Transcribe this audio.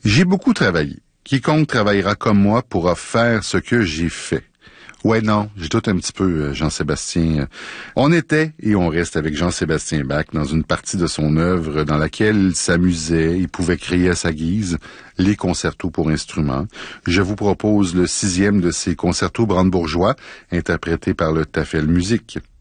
J'ai beaucoup travaillé. Quiconque travaillera comme moi pourra faire ce que j'ai fait. Ouais, non, j'ai tout un petit peu, Jean-Sébastien. On était et on reste avec Jean-Sébastien Bach dans une partie de son œuvre dans laquelle il s'amusait, il pouvait créer à sa guise les concertos pour instruments. Je vous propose le 6e de ses concertos brandebourgeois, interprété par le Tafel Musique.